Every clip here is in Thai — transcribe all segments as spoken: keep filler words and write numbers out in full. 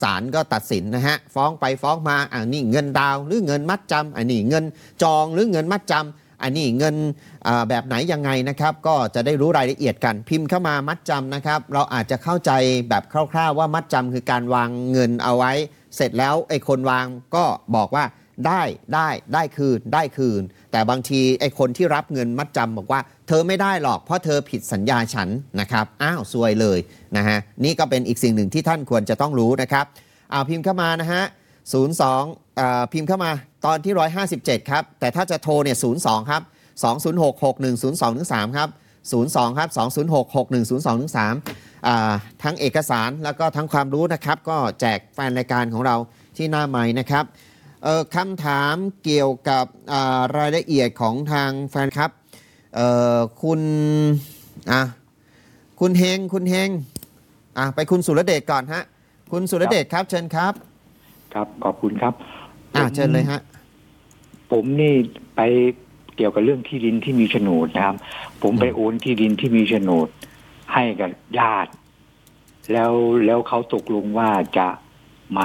ศาลก็ตัดสินนะฮะฟ้องไปฟ้องมาอ่านี่เงินดาวหรือเงินมัดจำอันนี้เงินจองหรือเงินมัดจำอันนี้เงินแบบไหนยังไงนะครับก็จะได้รู้รายละเอียดกันพิมพ์เข้ามามัดจำนะครับเราอาจจะเข้าใจแบบคร่าวๆว่ามัดจำคือการวางเงินเอาไว้เสร็จแล้วไอ้คนวางก็บอกว่าได้ได้ได้คืนได้คืนแต่บางทีไอ้คนที่รับเงินมัดจำบอกว่าเธอไม่ได้หรอกเพราะเธอผิดสัญญาฉันนะครับอ้าวซวยเลยนะฮะนี่ก็เป็นอีกสิ่งหนึ่งที่ท่านควรจะต้องรู้นะครับเอาพิมพ์เข้ามานะฮะศูนย์ สองอ่าพิมพ์เข้ามาตอนที่หนึ่งร้อยห้าสิบเจ็ดครับแต่ถ้าจะโทรเนี่ยศูนย์ สองครับสอง ศูนย์ หก หก หนึ่ง ศูนย์ สอง หนึ่ง สามครับศูนย์ สองครับสอง ศูนย์ หก หก หนึ่ง ศูนย์ สอง หนึ่ง สามอ่าทั้งเอกสารแล้วก็ทั้งความรู้นะครับก็แจกแฟนรายการของเราที่หน้าไมค์นะครับเอ่อคำถามเกี่ยวกับรายละเอียดของทางแฟนครับเอ่อคุณอ่ะคุณเฮงคุณเฮงอ่ะไปคุณสุรเดชก่อนฮะคุณสุรเดชครับเชิญครับครับขอบคุณครับอ่ะเชิญเลยฮะผมนี่ไปเกี่ยวกับเรื่องที่ดินที่มีโฉนดนะครับผมไปโอนที่ดินที่มีโฉนดให้กับญาติแล้วแล้วเขาตกลงว่าจะมา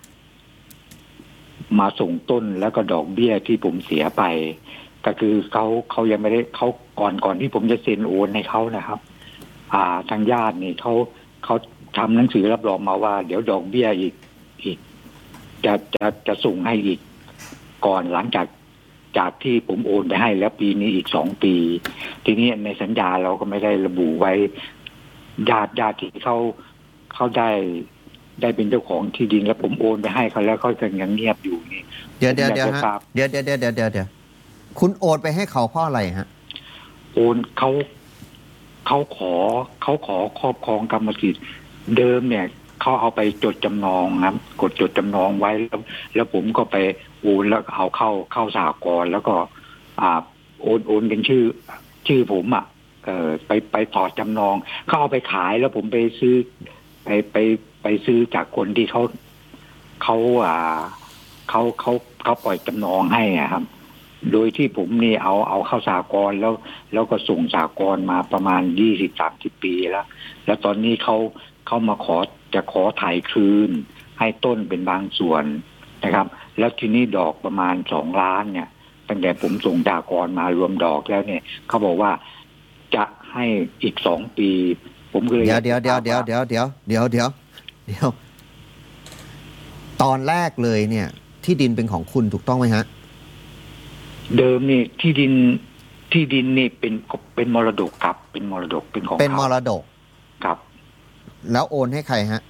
มาส่งต้นแล้วก็ดอกเบี้ยที่ผมเสียไปก็คือเขาเขายังไม่ได้เขาก่อนก่อนที่ผมจะเซ็นโอนให้เขานะครับ อ่าทางญาตินี่เขาเขาทำหนังสือรับรองมาว่าเดี๋ยวดอกเบี้ยอีกอีกจะจะจะส่งให้อีกก่อนหลังจากจากที่ผมโอนไปให้แล้วปีนี้อีกสองปีทีนี้ในสัญญาเราก็ไม่ได้ระบุไว้ญาติญาติที่เขาเขาได้ได้เป็นเจ้าของที่ดินแล้วผมโอนไปให้เขาแล้วเขายังเงียบอยู่นี่เดี๋ยวเดี๋ยวเดี๋ยวฮะเดี๋ยวเดี๋ยวเดี๋ยวเดี๋ยวเดี๋ยวคุณโอนไปให้เขาเพราะอะไรฮะโอนเขาเขาขอเขาขอครอบครองกรรมสิทธิ์เดิมเนี่ยเขาเอาไปจดจำนองครับกดจดจำนองไว้แล้วแล้วผมก็ไปโอนแล้วเอาเข้าเข้าสหกรณ์แล้วก็อ่าโอนโอนเป็นชื่อชื่อผมอ่ะเออไปไปถอดจำนองเขาเอาไปขายแล้วผมไปซื้อไปไปไปซื้อจากคนที่เขาเขาอ่าเขาเขาเขาปล่อยจำนองให้อ่ะครับโดยที่ผมนี่เอาเอาเข้าสหกรณ์แล้วแล้วก็ส่งสหกรณ์มาประมาณยี่สิบสามสิบปีแล้วแล้วตอนนี้เขาเขามาขอจะขอถ่ายคืนให้ต้นเป็นบางส่วนนะครับแล้วทีนี้ดอกประมาณสองล้านเนี่ยตั้งแต่ผมส่งสหกรณ์มารวมดอกแล้วเนี่ยเขาบอกว่าจะให้อีกสองปีผมก็เลยเดี๋ยวเดี๋ยวเดี๋ยวเดี๋ยวเดี๋ยวเดี๋ยวเดี๋ยวเดี๋ยวเดี๋ยวตอนแรกเลยเนี่ยที่ดินเป็นของคุณถูกต้องไหมฮะเดิมนี่ที่ดินที่ดินนี่เป็นเป็นมรดกครับเป็นมรดกเป็นของเป็นมรดกครับแล้วโอนให้ใครฮะ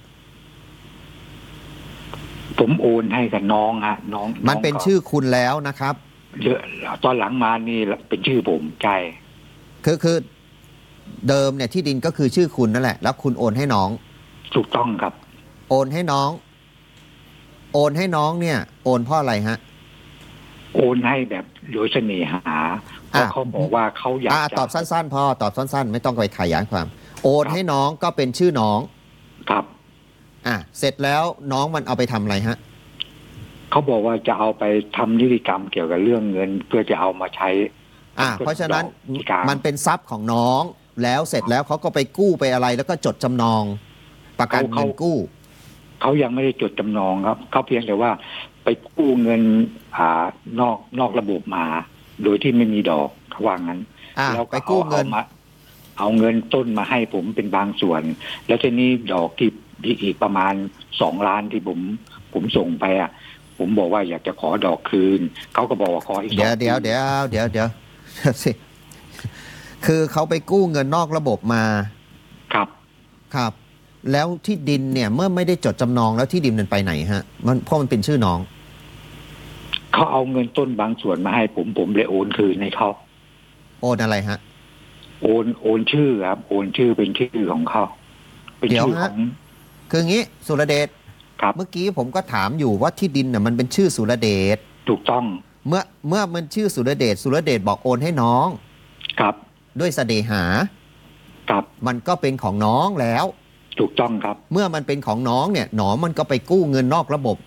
ผมโอนให้กับน้องฮะน้องมันเป็นชื่อคุณแล้วนะครับเดี๋ยวตอนหลังมานี่เป็นชื่อผมใช่คือคือเดิมเนี่ยที่ดินก็คือชื่อคุณนั่นแหละแล้วคุณโอนให้น้องถูกต้องครับโอนให้น้องโอนให้น้องเนี่ยโอนเพราะอะไรฮะโอนให้แบบโดยเสน่หาเพราะเขาบอกว่าเขาอยากจะตอบสั้นๆพอตอบสั้นๆไม่ต้องไปขยายความโอนให้น้องก็เป็นชื่อน้องครับอ่ะเสร็จแล้วน้องมันเอาไปทำอะไรฮะเขาบอกว่าจะเอาไปทำนิติกรรมเกี่ยวกับเรื่องเงินเพื่อจะเอามาใช้อ่ะเพราะฉะนั้นมันเป็นทรัพย์ของน้องแล้วเสร็จแล้วเขาก็ไปกู้ไปอะไรแล้วก็จดจำนองประกันเงินกู้เขายังไม่ได้จดจำนองครับเขาเพียงแต่ว่าไปกู้เงินอ่านอกนอกระบบมาโดยที่ไม่มีดอกเขาว่างั้นแล้วไปกู้เงินมาเอาเงินต้นมาให้ผมเป็นบางส่วนแล้วทีนี้ดอกที่อีกประมาณสองล้านที่ผมผมส่งไปอ่ะผมบอกว่าอยากจะขอดอกคืนเขาก็บอกว่าขออีกเดี๋ยวเดี๋ยวเดี๋ยวเดี๋ยวเดี๋ยวสิคือเขาไปกู้เงินนอกระบบมาครับครับแล้วที่ดินเนี่ยเมื่อไม่ได้จดจำนองแล้วที่ดินมันไปไหนฮะมันเพราะมันเป็นชื่อน้องเขาเอาเงินต้นบางส่วนมาให้ผมผมเลยโอนคืนให้เขาโอนอะไรฮะโอนโอนชื่อครับโอนชื่อเป็นชื่อของเขาเป็นชื่อของคืองี้สุรเดชครับเมื่อกี้ผมก็ถามอยู่ว่าที่ดินเนี่ยมันเป็นชื่อสุรเดชถูกต้องเมื่อเมื่อมันชื่อสุรเดชสุรเดชบอกโอนให้น้องครับด้วยเสน่หาครับมันก็เป็นของน้องแล้วถูกต้องครับเมื่อมันเป็นของน้องเนี่ยหนอมันก็ไปกู้เงินนอกระบบ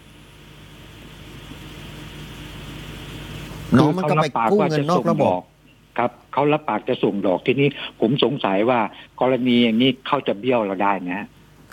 น้องมันก็ไปกู้เงินนอกระบบครับเขารับปากจะส่งดอกทีนี้ผมสงสัยว่ากรณีอย่างนี้เขาจะเบี้ยวเราได้นะ